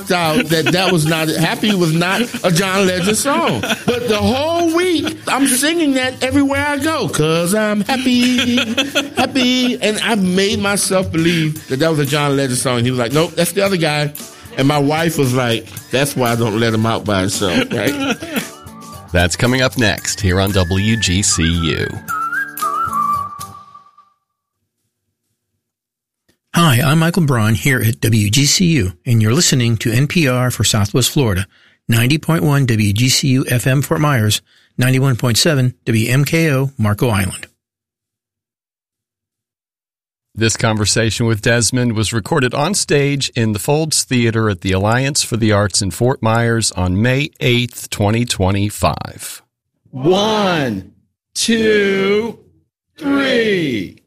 knocked out that was not, Happy was not a John Legend song. But the whole week, I'm singing that everywhere I go, 'cause I'm happy, happy. And I made myself believe that was a John Legend song. He was like, nope, that's the other guy. And my wife was like, that's why I don't let him out by himself, right? That's coming up next here on WGCU. Hi, I'm Michael Braun here at WGCU, and you're listening to NPR for Southwest Florida, 90.1 WGCU FM Fort Myers, 91.7 WMKO Marco Island. This conversation with Desmond was recorded on stage in the Folds Theater at the Alliance for the Arts in Fort Myers on May 8th, 2025. 1, 2, 3.